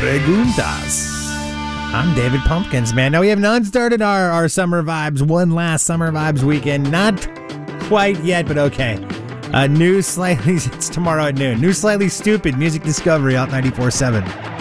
preguntas. I'm David Pumpkins, man. Now, we have not started our summer vibes, one last summer vibes weekend. Not quite yet, but okay. It's tomorrow at noon. New Slightly Stupid, Music Discovery, Alt 94.7.